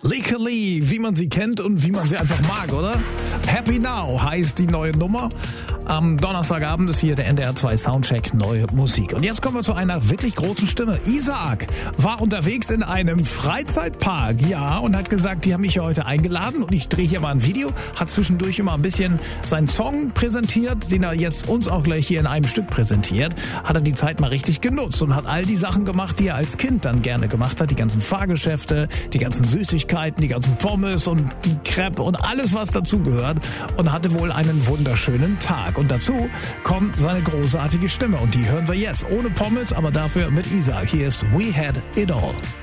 Lika Lee, wie man sie kennt und wie man sie einfach mag, oder? Happy Now heißt die neue Nummer. Am Donnerstagabend ist hier der NDR 2 Soundcheck Neue Musik. Und jetzt kommen wir zu einer wirklich großen Stimme. Isaac war unterwegs in einem Freizeitpark, ja, und hat gesagt, die haben mich hier heute eingeladen und ich drehe hier mal ein Video. Hat zwischendurch immer ein bisschen seinen Song präsentiert, den er jetzt uns auch gleich hier in einem Stück präsentiert. Hat er die Zeit mal richtig genutzt und hat all die Sachen gemacht, die er als Kind dann gerne gemacht hat. Die ganzen Fahrgeschäfte, die ganzen Süßigkeiten, die ganzen Pommes und die Crepe und alles, was dazugehört. Und hatte wohl einen wunderschönen Tag. Und dazu kommt seine großartige Stimme. Und die hören wir jetzt ohne Pommes, aber dafür mit Isaac. Hier ist We Had It All.